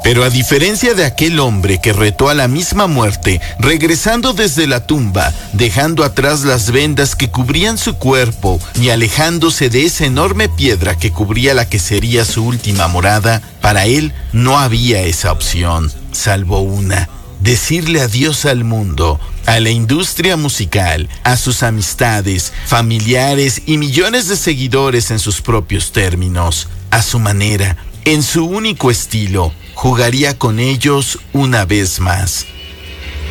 Pero a diferencia de aquel hombre que retó a la misma muerte, regresando desde la tumba, dejando atrás las vendas que cubrían su cuerpo y alejándose de esa enorme piedra que cubría la que sería su última morada, para él no había esa opción, salvo una: decirle adiós al mundo, a la industria musical, a sus amistades, familiares y millones de seguidores en sus propios términos, a su manera, en su único estilo. Jugaría con ellos una vez más.